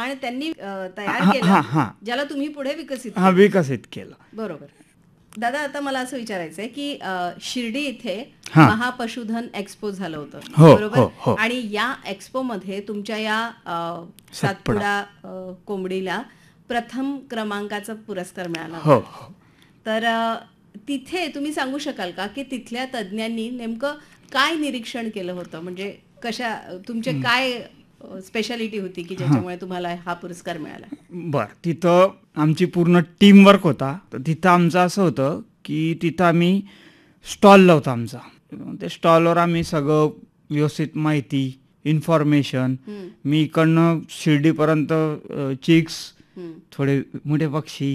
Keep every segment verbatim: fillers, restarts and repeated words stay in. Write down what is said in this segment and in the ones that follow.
वाण त्यांनी अ, तयार हा, हा, हा. केलं, ज्याला तुम्ही पुढे विकसित हा केलं. विकसित केलं. बरोबर. दादा, आता मला असं विचारायचं आहे की अ, शिर्डी इथे हा. महापशुधन एक्सपो झालं होतं, हो, बरोबर? हो, हो. आणि या एक्सपो मध्ये तुमच्या या अ, सातपुडा. सातपुडा अ, कोंबडीला प्रथम क्रमांकाचा पुरस्कार मिळाला हो होता. हो तर अ, तिथे तुम्ही सांगू शकाल का की तिथल्या तज्ज्ञांनी नेमकं काय निरीक्षण केलं होतं? म्हणजे कशा तुमचे काय स्पेशालिटी होती की ज्याच्यामुळे तुम्हाला हा पुरस्कार मिळाला? बर, तिथं आमची पूर्ण टीम वर्क होता. तर तिथं आमचं असं होतं की तिथं आम्ही स्टॉल लावतो आमचा. ते स्टॉलवर आम्ही सगळं व्यवस्थित माहिती, इन्फॉर्मेशन, हम्म, मी इकडनं शिर्डीपर्यंत चिक्स, हम्म, थोडे मोठे पक्षी,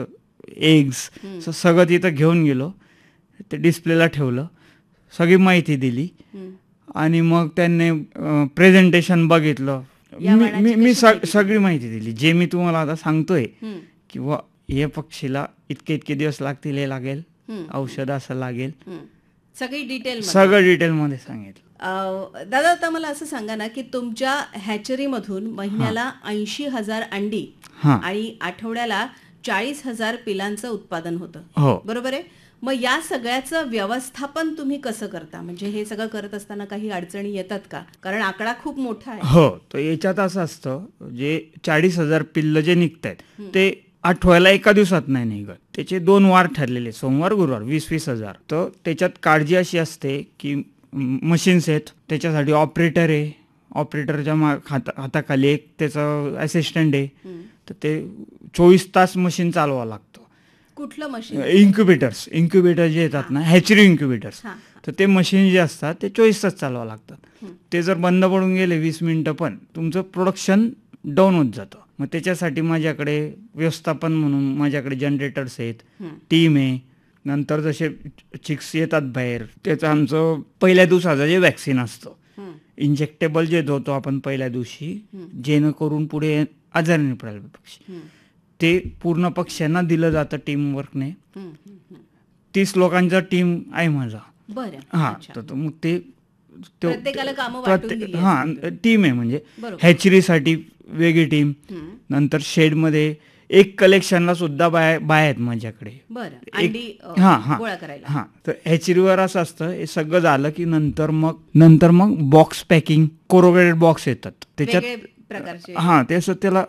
एग्स, हम्म, सगळं तिथं घेऊन गेलो. ते डिस्प्लेला ठेवलं, सगळी माहिती दिली हम्म. आणि मग त्यांनी प्रेझेंटेशन बघितलं. या मी वाणाची मी मी कशी सग माहिती सगळी माहिती दिली, जे मी तुम्हाला आता सांगतोय हम्म, किंवा हे पक्षीला इतके इतके दिवस लागतील, हे लागेल, हम्म, औषध असं लागेल, हम्म. सगळी डिटेल सगळं डिटेलमध्ये सांगितलं. दादा, आता मला असं सांगा ना की तुमच्या हॅचरीमधून महिन्याला ऐंशी हजार अंडी हां. आणि आठवड्याला चाळीस हजार पिलांचं उत्पादन होतं, हो. बरोबर आहे? मग या सगळ्याचं व्यवस्थापन तुम्ही कसं करता? म्हणजे हे सगळं करत असताना काही अडचणी येतात का? कारण आकडा खूप मोठा आहे. हो, तर याच्यात असं असतं, जे चाळीस हजार पिल्ल जे निघत आहेत ते आठवायला एका दिवसात नाही निघत. त्याचे दोन वार ठरलेले, सोमवार गुरुवार, वीस वीस हजार. तर त्याच्यात काळजी अशी असते की मशीन्स आहेत, त्याच्यासाठी ऑपरेटर आहे, ऑपरेटरच्या मा हाता हाताखाली एक त्याचं असिस्टंट आहे. हम्म. तर ते चोवीस तास मशीन चालवावं लागतं. कुठलं मशीन? इन्क्युबेटर्स इन्क्युबेटर जे येतात ना, हॅचरी इन्क्युबेटर्स, हां. तर ते मशीन जे असतात ते चोवीस तास चालवावं लागतात. हं. ते जर बंद पडून गेले वीस मिनटं पण तुमचं प्रोडक्शन डाऊन होत जातं. मग त्याच्यासाठी माझ्याकडे व्यवस्थापन म्हणून माझ्याकडे जनरेटर्स आहेत, हं. टीम आहे. नंतर जसे चिक्स येतात बाहेर, त्याचं आमचं पहिल्या दिवसाचं जे वॅक्सिन असतं, हं. इंजेक्टेबल जे देतो आपण पहिल्या दिवशी, हं. जेणेकरून पुढे आजारी नाही पडायला पक्षी, हं. ते पूर्ण पक्ष्यांना दिलं जातं टीमवर्कने. हं. हं. हं. तीस लोकांचा टीम आहे माझा. बरं. हां, अच्छा. तर तो- मग ते तो- प्रत्येकाला कामं वाटून दिली असतील हां, तुम्ही. टीम आहे. म्हणजे बरोबर. हॅचरीसाठी वेगळी टीम, हं. नंतर शेडमध्ये एक कलेक्शनला सुद्धा बाय बाय आहेत माझ्याकडे. बरं. एक- अंडी अ, हां, हां. गोळा करायला. हां, तर हॅचरीवर असं असतं, हे सगळं झालं की नंतर मग नंतर मग बॉक्स पॅकिंग, कोरोगेटेड बॉक्स येतात वेगळे त्याच्यात. प्रकारचे. हां, ते असं त्याला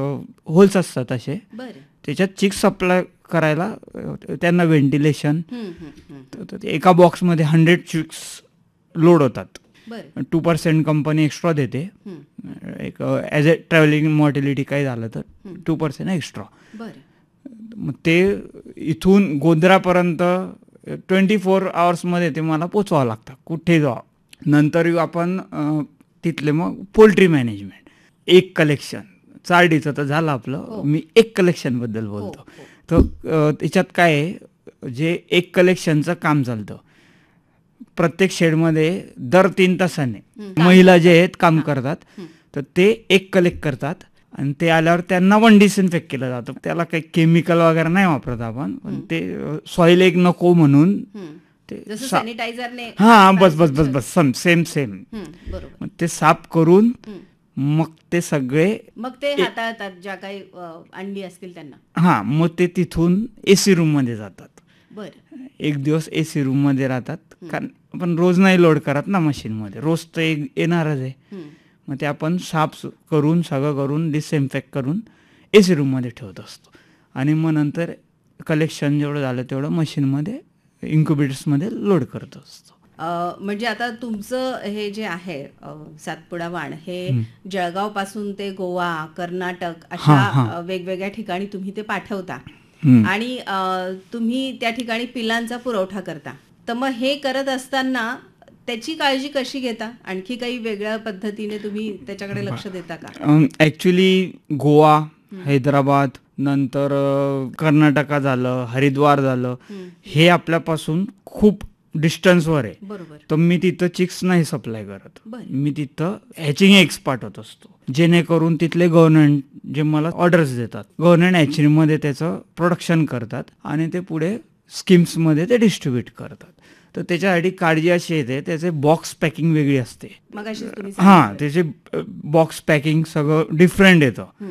होल्स असतात असे, बरं. त्याच्यात चिक्स सप्लाय करायला अ, त्यांना व्हेंटिलेशन. हं. हं. हं. तर ते एका बॉक्समध्ये हंड्रेड चिक्स लोड होतात. बरं. टू पर्सेंट कंपनी एक्स्ट्रा देते. हं. एक ॲज अ ट्रॅव्हलिंग मॉर्टिलिटी काही झालं तर हं. Two percent extra. बरं. मग ते इथून गोंधरापर्यंत ट्वेंटी फोर आवर्समध्ये ते मला पोचवावं लागतं, कुठे जा. नंतर आपण अ, तिथले मग पोल्ट्री मॅनेजमेंट, एक कलेक्शन, चारडीचं तर झालं आपलं. हो. मी एक कलेक्शनबद्दल हो. बोलतो. हो. तर अ, त्याच्यात काय आहे, जे एक कलेक्शनचं काम चालतं प्रत्येक शेडमध्ये दर तीन तासाने हं. महिला जे आहेत काम हां. करतात. हं. तर ते एक कलेक्ट करतात आणि ते आल्यावर त्यांना वन डिसइन्फेक्ट केलं जातं. त्याला काही केमिकल वगैरे नाही वापरत आपण, पण हं. ते सॉईल एक नको म्हणून हं. ते जसं सा- सॅनिटायझरने. हां, बस बस बस बस सम सेम सेम हं. बरोबर. मग ते साफ करून हं. मग ते सगळे, मग ते हाताळतात ज्या काही अ, अंडी असतील त्यांना. हां, मग ते तिथून ए सी रूममध्ये जातात. बरं. एक दिवस ए सी रूममध्ये राहतात. हं. कारण आपण रोज नाही लोड करत ना मशीनमध्ये, रोज तर एक येणारच आहे. हं. मग ते आपण साफ करून सगळं करून डिसइन्फेक्ट करून ए सी रूममध्ये ठेवत असतो. आणि मग नंतर कलेक्शन जेवढं झालं तेवढं मशीनमध्ये इन्क्युबेटर्समध्ये लोड करत असतो. अ, म्हणजे आता तुमचं हे जे आहे अ, सातपुडा वाण हे जळगाव पासून ते गोवा, कर्नाटक अशा हां, हां. अ, वेगवेगळ्या ठिकाणी तुम्ही ते पाठवता हं. आणि अ, तुम्ही त्या ठिकाणी पिलांचा पुरवठा करता. तर मग हे करत असताना त्याची काळजी कशी घेता? आणखी काही वेगळ्या पद्धतीने तुम्ही त्याच्याकडे लक्ष देता का? ॲक्च्युली गोवा, हैदराबाद, नंतर अ, कर्नाटका झालं, हरिद्वार झालं, हं. हे आपल्यापासून खूप डिस्टन्सवर आहे. बरोबर. तर मी तिथं चिक्स नाही सप्लाय करत. बरं. मी तिथं हॅचिंग एग्स पाठवत असतो, जेणेकरून तिथले गव्हर्नमेंट जे मला ऑर्डर्स देतात, गव्हर्नमेंट हॅचरीमध्ये त्याचं प्रोडक्शन करतात आणि ते पुढे स्कीम्समध्ये ते डिस्ट्रीब्यूट करतात. तर त्याच्यासाठी काळजी अशी येते, त्याचे बॉक्स पॅकिंग वेगळी असते. मगाशीच तुम्ही हां, सांगितलं. त्याचे बॉक्स पॅकिंग सगळं डिफरंट येतं.